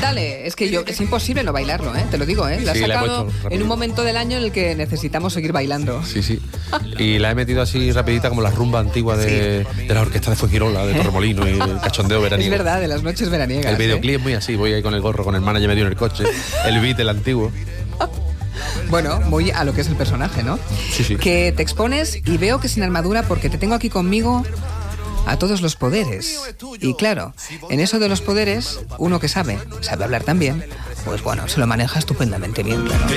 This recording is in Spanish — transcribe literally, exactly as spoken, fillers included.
Dale, es que yo es imposible no bailarlo, ¿eh? Te lo digo, ¿eh? La has Sí, la he sacado puesto en un momento del año en el que necesitamos seguir bailando. Sí, sí. Y la he metido así rapidita como la rumba antigua de, sí. de la orquesta de Fuengirola, de Torremolino y el cachondeo veraniego. Es verdad, de las noches veraniegas. El videoclip ¿eh? es muy así, voy ahí con el gorro, con el manager medio en el coche, el beat, el antiguo. Bueno, muy a lo que es el personaje, ¿no? Sí, sí. Que te expones y veo que sin armadura porque te tengo aquí conmigo a todos los poderes. Y claro, en eso de los poderes, uno que sabe, sabe hablar también, pues bueno, se lo maneja estupendamente bien, claro.